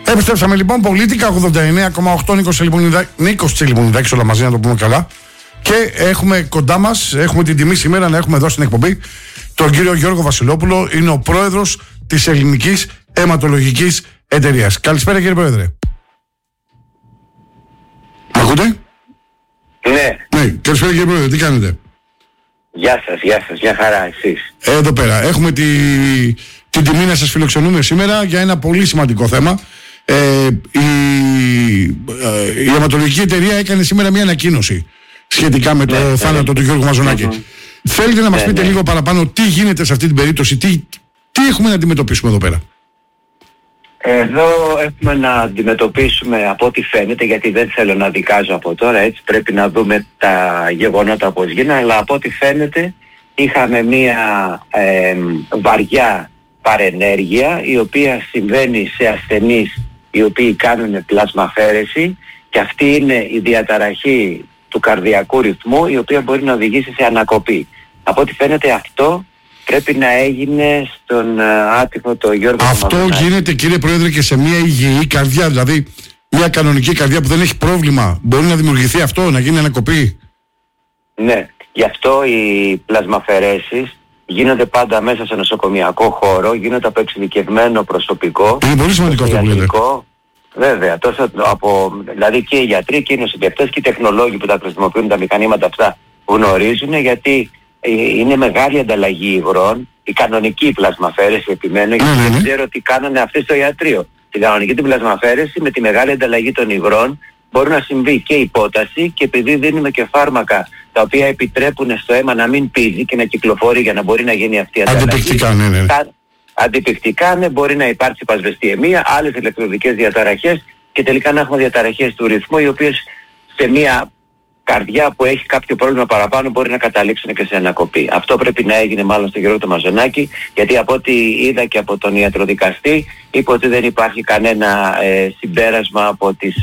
Επιστρέψαμε λοιπόν. Πολίτικα 89,8. Νίκος Τσιλιμουνιδάκης, όλα μαζί να το πούμε καλά. Και έχουμε κοντά μας, έχουμε την τιμή σήμερα να έχουμε εδώ στην εκπομπή τον κύριο Γιώργο Βασιλόπουλο. Είναι ο πρόεδρος της Ελληνικής Αιματολογικής Εταιρείας. Καλησπέρα κύριε πρόεδρε. Μ' ακούτε? Ναι. Ναι, καλησπέρα κύριε πρόεδρε, τι κάνετε? Γεια σας, μια χαρά, εσείς? Εδώ πέρα, έχουμε την τιμή να σας φιλοξενούμε σήμερα για ένα πολύ σημαντικό θέμα. Η Αιματολογική Εταιρεία έκανε σήμερα μια ανακοίνωση σχετικά με το θάνατο του Γιώργου Μαζονάκη. Θέλετε να μας πείτε λίγο παραπάνω τι γίνεται σε αυτή την περίπτωση, τι έχουμε να αντιμετωπίσουμε εδώ πέρα? Εδώ έχουμε να αντιμετωπίσουμε, από ό,τι φαίνεται, γιατί δεν θέλω να δικάζω από τώρα, έτσι πρέπει να δούμε τα γεγονότα πώς γίνανε, αλλά από ό,τι φαίνεται είχαμε μια βαριά παρενέργεια η οποία συμβαίνει σε ασθενείς οι οποίοι κάνουν πλασμαφέρεση, και αυτή είναι η διαταραχή του καρδιακού ρυθμού, η οποία μπορεί να οδηγήσει σε ανακοπή. Από ό,τι φαίνεται αυτό πρέπει να έγινε στον άτυχο το Γιώργο Αυτό Μαζονάκη. γίνεται κύριε Πρόεδρε και σε μια υγιή καρδιά, δηλαδή μια κανονική καρδιά που δεν έχει πρόβλημα, μπορεί να δημιουργηθεί αυτό, να γίνει ανακοπή? Ναι, γι' αυτό οι πλασμαφαιρέσεις γίνονται πάντα μέσα σε νοσοκομιακό χώρο, γίνονται από εξειδικευμένο προσωπικό. Είναι πολύ σημαντικό αυτό που λέτε. Βέβαια, δηλαδή και οι γιατροί και οι νοσηλευτές και οι τεχνολόγοι που τα χρησιμοποιούν τα μηχανήματα αυτά γνωρίζουν, γιατί είναι μεγάλη ανταλλαγή υγρών. Η κανονική πλασμαφέρεση, επιμένω, γιατί δεν ξέρω τι κάνανε αυτοί στο ιατρείο. Την κανονική την πλασμαφέρεση με τη μεγάλη ανταλλαγή των υγρών μπορεί να συμβεί και υπόταση, και επειδή δίνουμε και φάρμακα τα οποία επιτρέπουν στο αίμα να μην πίζει και να κυκλοφορεί για να μπορεί να γίνει αυτή η ανταλλαγή. Αντιπικτικά, ναι, μπορεί να υπάρξει πασβεστιαιμία, άλλες ηλεκτροδικές διαταραχές, και τελικά να έχουμε διαταραχές του ρυθμού, οι οποίες σε μια καρδιά που έχει κάποιο πρόβλημα παραπάνω μπορεί να καταλήξουν και σε ανακοπή. Αυτό πρέπει να έγινε μάλλον στον Γιώργο Μαζονάκη, γιατί από ό,τι είδα και από τον ιατροδικαστή είπε ότι δεν υπάρχει κανένα συμπέρασμα από τις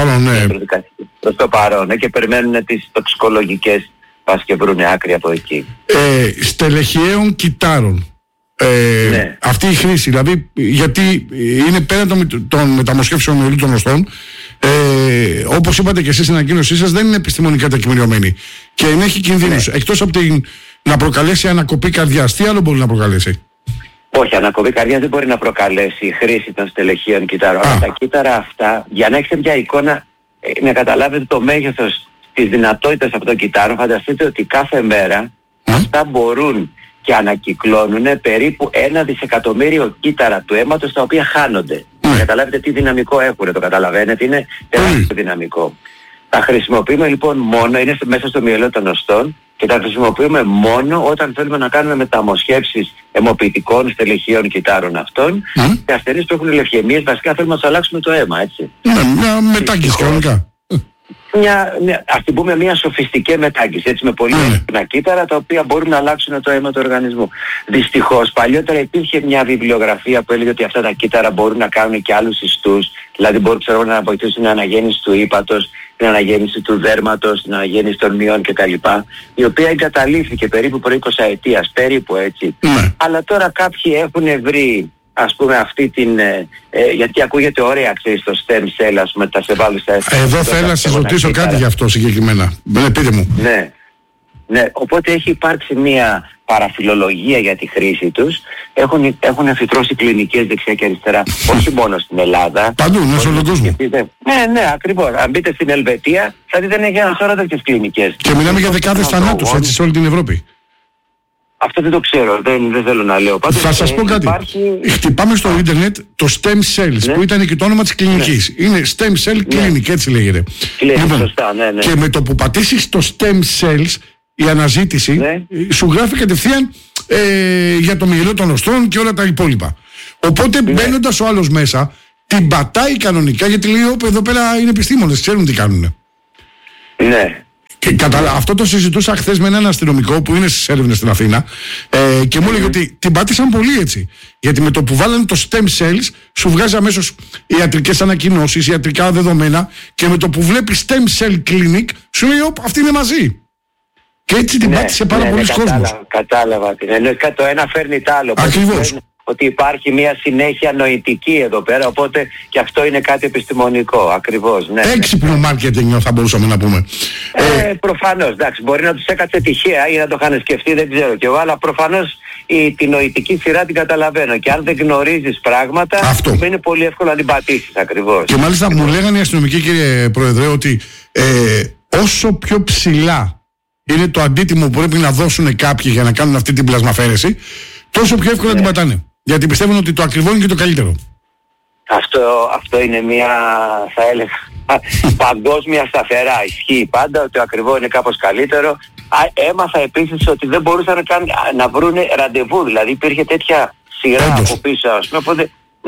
προς το παρόν, και περιμένουν τις τοξικολογικές πας και βρούνε άκρη από εκεί. Στελεχιαίων κυτάρων. Αυτή η χρήση, δηλαδή, γιατί είναι πέραν των μεταμοσχεύσεων μυελού των οστών, όπως είπατε και εσείς στην ανακοίνωσή σας, δεν είναι επιστημονικά τεκμηριωμένη και ενέχει κινδύνους. Εκτός από να προκαλέσει ανακοπή καρδιάς, τι άλλο μπορεί να προκαλέσει? Όχι, ανακοπή καρδιάς δεν μπορεί να προκαλέσει η χρήση των στελεχείων κυτάρων. Αλλά τα κύτταρα αυτά, για να έχετε μια εικόνα, να καταλάβετε το μέγεθος της δυνατότητας αυτών των κυτάρων, φανταστείτε ότι κάθε μέρα αυτά μπορούν και ανακυκλώνουν περίπου 1 δισεκατομμύριο κύτταρα του αίματος, τα οποία χάνονται. Καταλάβετε τι δυναμικό έχουν, το καταλαβαίνετε, είναι τεράστιο δυναμικό. Τα χρησιμοποιούμε λοιπόν μόνο, είναι μέσα στο μυελό των οστών, και τα χρησιμοποιούμε μόνο όταν θέλουμε να κάνουμε μεταμοσχεύσεις αιμοποιητικών στελεχείων κυτάρων αυτών, και ασθενείς που έχουν λευχαιμίες, βασικά θέλουμε να τους αλλάξουμε το αίμα, έτσι. Μια μετάγγιση κανονικά. Ας την πούμε μια σοφιστική μετάγγιση, έτσι, με πολύ έντονα κύτταρα, τα οποία μπορούν να αλλάξουν το αίμα του οργανισμού. Δυστυχώς παλιότερα υπήρχε μια βιβλιογραφία που έλεγε ότι αυτά τα κύτταρα μπορούν να κάνουν και άλλους ιστούς, δηλαδή μπορούν να βοηθήσουν την αναγέννηση του ύπατος, την αναγέννηση του δέρματος, την αναγέννηση των μειών κτλ. Η οποία εγκαταλείφθηκε περίπου προ 20 ετίας, περίπου έτσι. Αλλά τώρα κάποιοι έχουν βρει, ας πούμε, αυτή την... γιατί ακούγεται ωραία, ξέρεις, το stem cell, ας πούμε, τα σεβάλιστα... Εδώ θέλω να σας ρωτήσω κάτι γι' αυτό συγκεκριμένα. Πείτε μου. Ναι, οπότε έχει υπάρξει μια παραφιλολογία για τη χρήση τους. Έχουν εφητρώσει κλινικές δεξιά και αριστερά, όχι μόνο στην Ελλάδα. Παντού, σε όλο τον κόσμο. Ναι, ακριβώς. Αν μπείτε στην Ελβετία, θα δείτε έχει ένα σώρο τέτοιες κλινικές. Και μιλάμε για δεκάδες θανάτους, έτσι, σε όλη την Ευρώπη. Αυτό δεν το ξέρω, δεν θέλω να λέω. Πάντως, θα σας πω κάτι. Χτυπάμε στο ίντερνετ το stem cells, που ήταν και το όνομα της κλινικής. Είναι stem cell clinic, έτσι λέγεται. Σωστά, ναι. Και με το που πατήσεις το stem cells, η αναζήτηση σου γράφει κατευθείαν για το μυελό των οστών και όλα τα υπόλοιπα. Οπότε μπαίνοντας ο άλλος μέσα, την πατάει κανονικά, γιατί λέει εδώ πέρα είναι επιστήμονες, ξέρουν τι κάνουν. Ναι. Αυτό το συζητούσα χθες με έναν αστυνομικό που είναι στις έρευνες στην Αθήνα, και μου έλεγε ότι την πάτησαν πολύ έτσι. Γιατί με το που βάλανε το stem cells σου βγάζει αμέσως ιατρικές ανακοινώσεις, ιατρικά δεδομένα, και με το που βλέπει stem cell clinic σου λέει αυτή είναι μαζί. Και έτσι την πάτησε πάρα πολλοί κόσμος. Κατάλαβα. Το ένα φέρνει το άλλο. Ακριβώς. ότι υπάρχει μια συνέχεια νοητική εδώ πέρα, οπότε και αυτό είναι κάτι επιστημονικό, ακριβώς. Ναι. Έξυπνο marketing θα μπορούσαμε να πούμε. Προφανώς, εντάξει, μπορεί να τους έκατσε τυχαία ή να το είχαν σκεφτεί, δεν ξέρω κι εγώ, αλλά προφανώς τη νοητική σειρά την καταλαβαίνω και αν δεν γνωρίζεις πράγματα, είναι πολύ εύκολο να την πατήσεις, ακριβώς. Και μάλιστα μου λέγανε οι αστυνομικοί, κύριε Πρόεδρε, ότι όσο πιο ψηλά είναι το αντίτιμο που πρέπει να δώσουν κάποιοι για να κάνουν αυτή την πλασμαφέρεση, τόσο πιο εύκολα την πατάνε. Γιατί πιστεύουν ότι το ακριβό είναι και το καλύτερο. Αυτό είναι μια, θα έλεγα, παγκόσμια σταθερά. Ισχύει πάντα ότι το ακριβό είναι κάπως καλύτερο. Έμαθα επίσης ότι δεν μπορούσαν να βρουν ραντεβού. Δηλαδή υπήρχε τέτοια σειρά από πίσω, ας πούμε, οπότε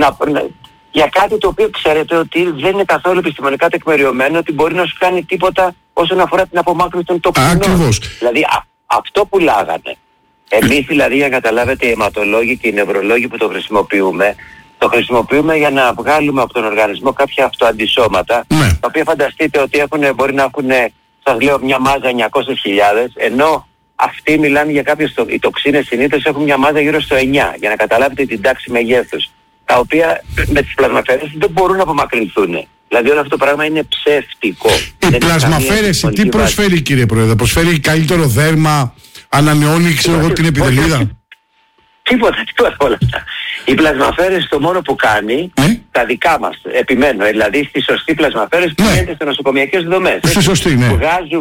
για κάτι το οποίο ξέρετε ότι δεν είναι καθόλου επιστημονικά τεκμηριωμένο, ότι μπορεί να σου κάνει τίποτα όσον αφορά την απομάκρυνση των τοξινών. Ακριβώς. Δηλαδή αυτό που λάγανε. Εμείς δηλαδή, για να καταλάβετε, οι αιματολόγοι και οι νευρολόγοι που το χρησιμοποιούμε για να βγάλουμε από τον οργανισμό κάποια αυτοαντισώματα, τα οποία φανταστείτε ότι μπορεί να έχουν, σας λέω, μια μάζα 900.000, ενώ αυτοί μιλάνε για κάποιες, οι τοξίνες συνήθως έχουν μια μάζα γύρω στο 9, για να καταλάβετε την τάξη μεγέθους, τα οποία με τις πλασμαφέρεσεις δεν μπορούν να απομακρυνθούν. Δηλαδή όλο αυτό το πράγμα είναι ψεύτικο. Η πλασμαφέρεση τι προσφέρει, κύριε Πρόεδρε? Προσφέρει καλύτερο δέρμα, ανανεώνει, ξέρω εγώ, την επιδελίδα? Τίποτα όλα αυτά. Η πλασμαφέρεση το μόνο που κάνει, τα δικά μας, επιμένω, δηλαδή στη σωστή πλασμαφέρεση που γίνεται στις νοσοκομιακές δομές. Στη σωστή, ναι.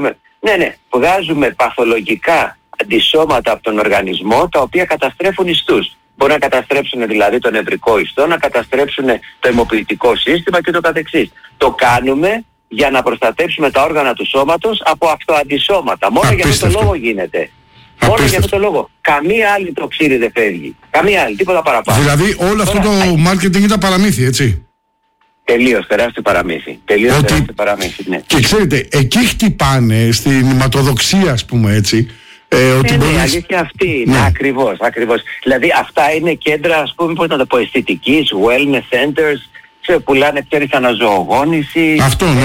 Βγάζουμε παθολογικά αντισώματα από τον οργανισμό, τα οποία καταστρέφουν ιστούς. Μπορεί να καταστρέψουν δηλαδή το νευρικό ιστό, να καταστρέψουν το αιμοποιητικό σύστημα και το καθεξής. Το κάνουμε για να προστατέψουμε τα όργανα του σώματος από αυτοαντισώματα. Μόνο για αυτό το λόγο γίνεται. Μόνο για αυτό το λόγο. Καμία άλλη τοξίνη δεν φεύγει. Καμία άλλη, τίποτα παραπάνω. Δηλαδή όλο αυτό το marketing ήταν παραμύθι, έτσι? Τελείως τεράστιο παραμύθι. Ναι. Και ξέρετε, εκεί χτυπάνε στην αιματοδοξία, ας πούμε έτσι. Η αλήθεια αυτή είναι, ακριβώς. Δηλαδή αυτά είναι κέντρα, ας πούμε, πώς να το πω, αισθητικής, wellness centers, πουλάνε, ξέρεις, αναζωογόνηση,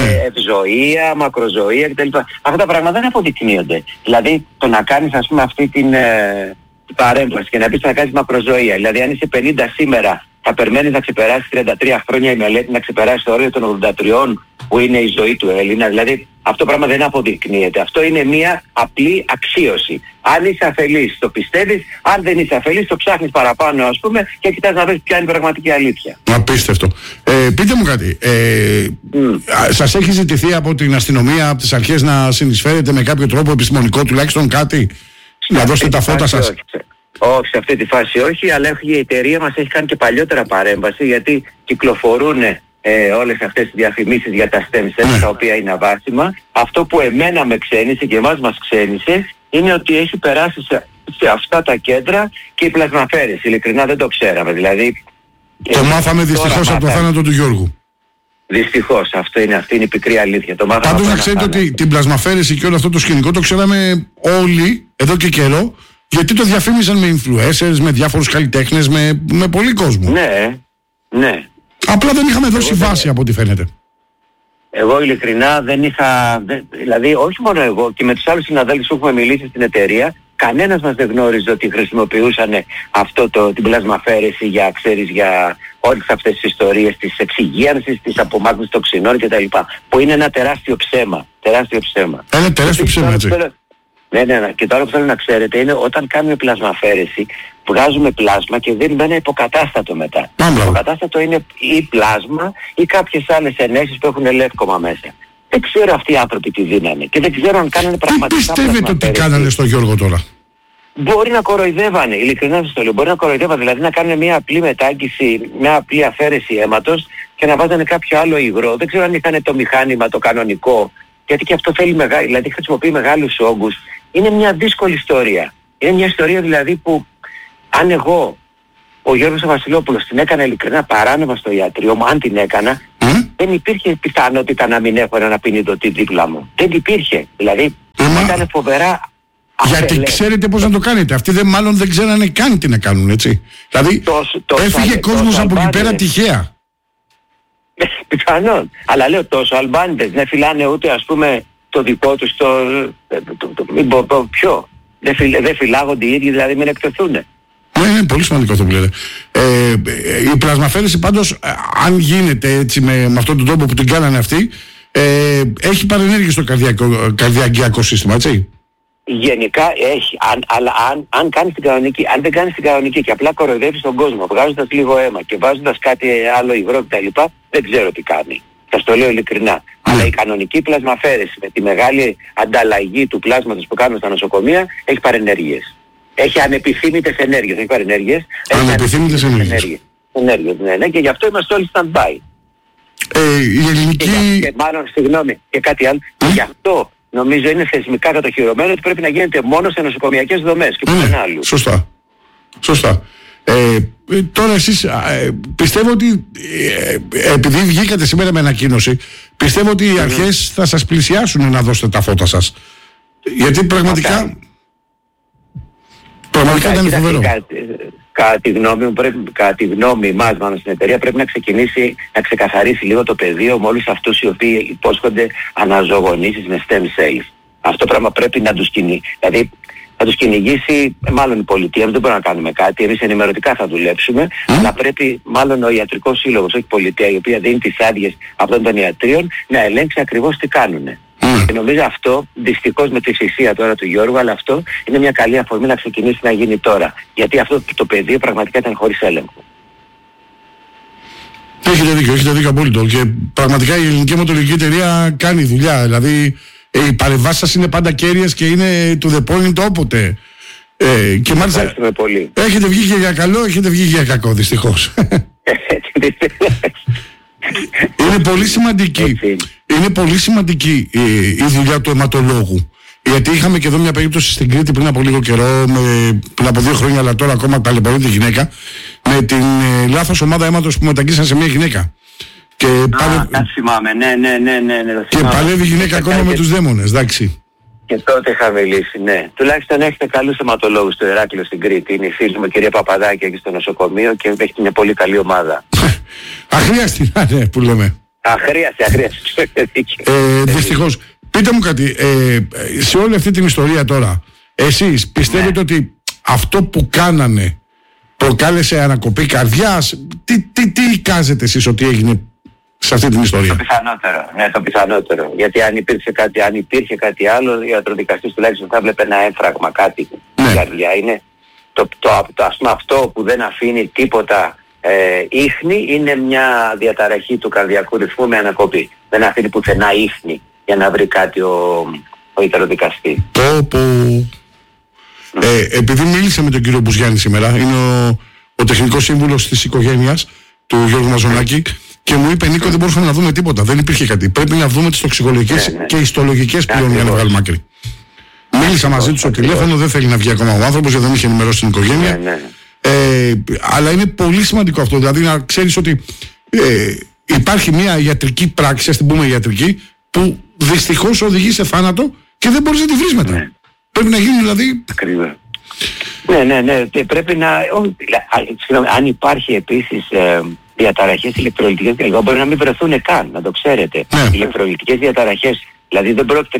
ευζοία, μακροζωία κτλ. Αυτά τα πράγματα δεν αποδεικνύονται. Δηλαδή το να κάνεις, ας πούμε, αυτή την παρέμβαση και να πεις να κάνεις μακροζωία, δηλαδή αν είσαι 50 σήμερα, θα περιμένεις να ξεπεράσεις 33 χρόνια η μελέτη, να ξεπεράσεις το όριο των 83 που είναι η ζωή του Έλληνα. Δηλαδή αυτό το πράγμα δεν αποδεικνύεται. Αυτό είναι μια απλή αξίωση. Αν είσαι αφελής το πιστεύεις, αν δεν είσαι αφελής το ψάχνεις παραπάνω, ας πούμε, και κοιτάς να βρεις ποια είναι η πραγματική αλήθεια. Απίστευτο. Πείτε μου κάτι. Σας έχει ζητηθεί από την αστυνομία, από τις αρχές, να συνεισφέρετε με κάποιο τρόπο επιστημονικό, τουλάχιστον κάτι, να δώσετε τα φώτα σας? Όχι, σε αυτή τη φάση όχι, αλλά η εταιρεία μας έχει κάνει και παλιότερα παρέμβαση, γιατί κυκλοφορούν όλες αυτές τις διαφημίσεις για τα stem cells, τα οποία είναι αβάσιμα. Αυτό που εμένα με ξένησε και εμάς μας ξένησε είναι ότι έχει περάσει σε αυτά τα κέντρα και η πλασμαφέρεση. Ειλικρινά δεν το ξέραμε. Δηλαδή, το μάθαμε δυστυχώς από το θάνατο του Γιώργου. Δυστυχώς, αυτή είναι η πικρή αλήθεια. Πάντως να ξέρετε ότι την πλασμαφέρεση και όλο αυτό το σκηνικό το ξέραμε όλοι εδώ και καιρό, γιατί το διαφήμισαν με influencers, με διάφορους καλλιτέχνες, με πολύ κόσμο. Ναι. Απλά δεν είχαμε δώσει βάση από ό,τι φαίνεται. Εγώ ειλικρινά δεν είχα, δηλαδή όχι μόνο εγώ, και με τους άλλους συναδέλφους που έχουμε μιλήσει στην εταιρεία, κανένας μας δεν γνώριζε ότι χρησιμοποιούσαν την πλασμαφέρεση για όλες αυτές τις ιστορίες της εξυγίανσης, της απομάκρυνσης τοξινών κτλ. Που είναι ένα τεράστιο ψέμα. Ένα τεράστιο ψέμα, έτσι. Ναι. Και το άλλο που θέλω να ξέρετε είναι όταν κάνουμε πλασμαφέρεση, βγάζουμε πλάσμα και δίνουμε ένα υποκατάστατο μετά. Το υποκατάστατο είναι ή πλάσμα ή κάποιες άλλες ενέσεις που έχουν λεύκομα μέσα. Δεν ξέρω αυτοί οι άνθρωποι τι δίνανε και δεν ξέρω αν κάνανε πραγματικά πλασμαφέρεση. Τι πιστεύετε ότι κάνανε στον Γιώργο τώρα? Μπορεί να κοροϊδεύανε, ειλικρινά σας το λέω. Μπορεί να κοροϊδεύανε, δηλαδή να κάνουν μια απλή μετάγγιση, μια απλή αφαίρεση αίματος και να βάζανε κάποιο άλλο υγρό. Δεν ξέρω αν είχαν το μηχάνημα το κανονικό, γιατί και αυτό θέλει δηλαδή χρησιμοποιεί μεγάλους όγκους. Είναι μια δύσκολη ιστορία. Είναι μια ιστορία δηλαδή που αν εγώ, ο Γιώργος Βασιλόπουλος, την έκανα ειλικρινά παράνομα στο ιατρείο μου, αν την έκανα, δεν υπήρχε πιθανότητα να μην έχω έναν απεινιδωτή δίπλα μου. Δεν υπήρχε. Δηλαδή ήταν φοβερά. Γιατί ξέρετε πώς να το κάνετε. Αυτοί μάλλον δεν ξέρανε καν τι να κάνουν, έτσι. Δηλαδή έφυγε κόσμος από εκεί πέρα τυχαία. Πιθανόν. Αλλά λέω τόσο αλμπάνιδες δεν φυλάνε ούτε, ας πούμε, το δικό τους μην πω ποιο. Δεν φυλάγονται οι ίδιοι, δηλαδή μην εκτεθούν. Ναι, πολύ σημαντικό αυτό που λέτε. Η πλασμαφαίρεση πάντως, αν γίνεται έτσι με αυτόν τον τρόπο που την κάνανε αυτοί, έχει παρενέργεια στο καρδιαγγειακό σύστημα, έτσι. Γενικά έχει, αλλά αν κάνεις την κανονική, αν δεν κάνεις την κανονική και απλά κοροϊδεύεις τον κόσμο, βγάζοντας λίγο αίμα και βάζοντας κάτι άλλο υγρό κτλ., δεν ξέρω τι κάνει. Θα το λέω ειλικρινά. Αλλά η κανονική πλασμαφαίρεση με τη μεγάλη ανταλλαγή του πλάσματος που κάνουν στα νοσοκομεία έχει παρενέργειες. Έχει ανεπιθύμητες ενέργειες, όχι παρενέργειες. Ανεπιθύμητες ενέργειες. Ενέργειες, ναι, και γι' αυτό είμαστε όλοι stand-by. Η ελληνική... Και μάλλον, συγγνώμη, και κάτι άλλο, γι' αυτό νομίζω είναι θεσμικά κατοχυρωμένο ότι πρέπει να γίνεται μόνο σε νοσοκομιακές δομές και πουθενά άλλου. Σωστά. Τώρα εσείς πιστεύω ότι επειδή βγήκατε σήμερα με ανακοίνωση, πιστεύω ότι οι αρχές θα σας πλησιάσουν να δώσετε τα φώτα σας. Γιατί πραγματικά ήταν φοβερό. Κατά τη γνώμη μας, μάλλον στην εταιρεία, πρέπει να ξεκινήσει να ξεκαθαρίσει λίγο το πεδίο με όλους αυτούς οι οποίοι υπόσχονται αναζωογονήσεις με stem cells. Αυτό πράγμα πρέπει να τους κυνηγήσει. Δηλαδή, θα τους κυνηγήσει μάλλον η πολιτεία, δεν μπορούμε να κάνουμε κάτι, εμείς ενημερωτικά θα δουλέψουμε, αλλά πρέπει μάλλον ο ιατρικός σύλλογος, όχι η πολιτεία, η οποία δίνει τις άδειες αυτών των ιατρίων, να ελέγξει ακριβώς τι κάνουνε. Και νομίζω αυτό, δυστυχώς με τη θυσία τώρα του Γιώργου, αλλά αυτό είναι μια καλή αφορμή να ξεκινήσει να γίνει τώρα. Γιατί αυτό το πεδίο πραγματικά ήταν χωρίς έλεγχο. Έχετε δίκιο απόλυτο. Και πραγματικά η ελληνική αιματολογική εταιρεία κάνει δουλειά. Δηλαδή οι παρεμβάσεις σας είναι πάντα κέρυες και είναι to the point όποτε. Και μάλιστα πολύ. Έχετε βγει και για καλό, έχετε βγει και για κακό, δυστυχώς. Είναι πολύ σημαντική η δουλειά του αιματολόγου. Γιατί είχαμε και εδώ μια περίπτωση στην Κρήτη πριν από λίγο καιρό, πριν από 2 χρόνια, αλλά τώρα ακόμα ταλαιπωρείται η γυναίκα, με την λάθος ομάδα αίματος που μεταγγίσαν σε μια γυναίκα. Και θυμάμαι, ναι. Και παλεύει η γυναίκα ακόμα με τους δαίμονες, εντάξει. Και τότε είχα μιλήσει, ναι. Τουλάχιστον έχετε καλούς αιματολόγους στο Ηράκλειο στην Κρήτη. Είναι η φίλη μου, η κυρία Παπαδάκη, εκεί στο νοσοκομείο και έχετε μια πολύ καλή ομάδα. Αχρίαστη, ναι, που λέμε. Αχρίαστη. Δυστυχώς. Πείτε μου κάτι, σε όλη αυτή την ιστορία τώρα, εσείς πιστεύετε ότι αυτό που κάνανε προκάλεσε ανακοπή καρδιάς? Τι εικάζετε εσείς ότι έγινε σε αυτή την ιστορία? Το πιθανότερο. Γιατί αν υπήρχε κάτι άλλο, ο ιατροδικαστής τουλάχιστον θα βλέπει ένα έμφραγμα, κάτι στην καρδιά. Είναι ας πούμε, αυτό που δεν αφήνει τίποτα ίχνη, είναι μια διαταραχή του καρδιακού ρυθμού με ανακοπή. Δεν αφήνει πουθενά ίχνη για να βρει κάτι ο ιατροδικαστής. Επειδή μίλησα με τον κύριο Μπουζιάννη σήμερα, είναι ο τεχνικός σύμβουλος της οικογένειας του Γιώργου Μαζονάκη, και μου είπε, Νίκο, δεν μπορούσαμε να δούμε τίποτα, δεν υπήρχε κάτι. Πρέπει να δούμε τις τοξικολογικές και ιστολογικές πλέον για να βγάλουμε άκρη. Μίλησα μαζί του στο τηλέφωνο, δεν θέλει να βγει ακόμα ο άνθρωπος γιατί δεν είχε ενημερώσει την οικογένεια. Αλλά είναι πολύ σημαντικό αυτό, δηλαδή να ξέρεις ότι υπάρχει μια ιατρική πράξη, ας την πούμε ιατρική, που δυστυχώς οδηγεί σε θάνατο και δεν μπορείς να τη βρεις μετά. Πρέπει να γίνει δηλαδή. Ακριβώς. Ναι. Και πρέπει να. Αν υπάρχει επίσης διαταραχές ηλεκτρολιτικές κλπ. Μπορεί να μην βρεθούν καν, να το ξέρετε. Ηλεκτρολιτικές διαταραχές, δηλαδή δεν πρόκειται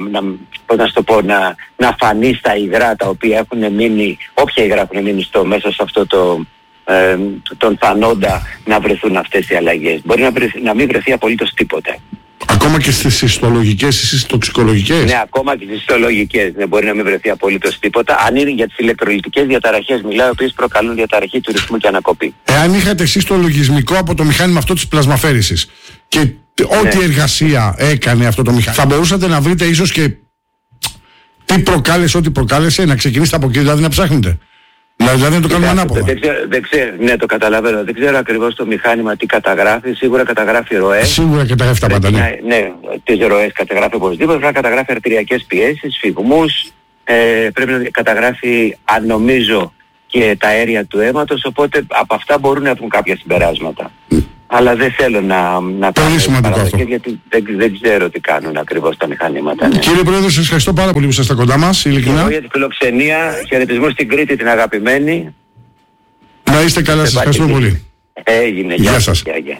να φανεί στα υγρά τα οποία έχουν μείνει, όποια υγρά έχουν μείνει μέσα σε αυτό τον θανόντα, να βρεθούν αυτές οι αλλαγές. Μπορεί να μην βρεθεί απολύτως τίποτα. Ακόμα και στις ιστολογικές ή στις τοξικολογικές? Ναι, ακόμα και στις ιστολογικές. Δεν μπορεί να μην βρεθεί απολύτως τίποτα. Αν είναι για τις ηλεκτρολιτικές διαταραχές, μιλάω, οι οποίες προκαλούν διαταραχή του ρυθμού και ανακοπή. Εάν είχατε εσείς το λογισμικό από το μηχάνημα αυτό της πλασμαφέρησης και ό,τι εργασία έκανε αυτό το μηχάνημα, θα μπορούσατε να βρείτε ίσως και τι προκάλεσε, ό,τι προκάλεσε, να ξεκινήσετε από εκεί, δηλαδή να ψάχνετε. Δηλαδή να το κάνουμε ανάποδα. Ναι, το καταλαβαίνω. Δεν ξέρω ακριβώς το μηχάνημα τι καταγράφει. Σίγουρα καταγράφει ροές. Σίγουρα καταγράφει τα πάντα, ναι. Ναι, τις ροές καταγράφει οπωσδήποτε. Πρέπει να καταγράφει αρτηριακές πιέσεις, φυγμούς. Πρέπει να καταγράφει, αν νομίζω, και τα αέρια του αίματος. Οπότε από αυτά μπορούν να έχουν κάποια συμπεράσματα. Αλλά δεν θέλω να πολύ σημαντικό αυτό. Γιατί δεν ξέρω τι κάνουν ακριβώς τα μηχανήματα. Ναι. Κύριε Πρόεδρε, σας ευχαριστώ πάρα πολύ που είσαστε κοντά μας, ειλικρινά. Εγώ για τη φιλοξενία, χαιρετισμό στην Κρήτη την αγαπημένη. Να είστε καλά, σας ευχαριστώ πολύ. Έγινε, γεια σας. Γεια.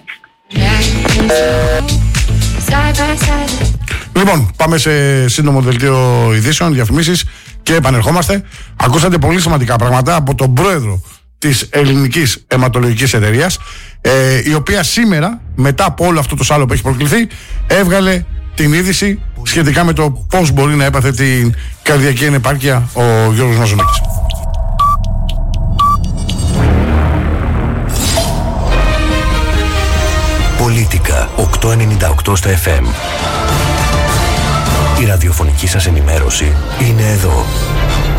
Λοιπόν, πάμε σε σύντομο δελτίο ειδήσεων, διαφημίσεις Και επανερχόμαστε. Ακούσατε πολύ σημαντικά πράγματα από τον πρόεδρο της Ελληνικής Αιματολογικής Εταιρείας, η οποία σήμερα, μετά από όλο αυτό το σάλο που έχει προκληθεί, έβγαλε την είδηση σχετικά με το πώς μπορεί να έπαθε την καρδιακή ανεπάρκεια ο Γιώργος Μαζονάκης. Πολίτικα 898 στα FM. Η ραδιοφωνική σας ενημέρωση είναι εδώ.